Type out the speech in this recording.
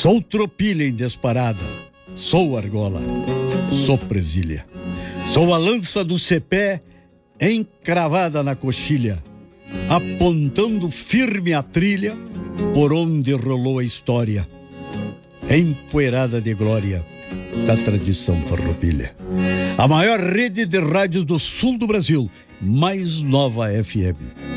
Sou tropilha em disparada, sou argola, sou presilha. Sou a lança do cepé encravada na coxilha, apontando firme a trilha por onde rolou a história, empoeirada de glória da tradição farroupilha. A maior rede de rádios do sul do Brasil, mais nova FM.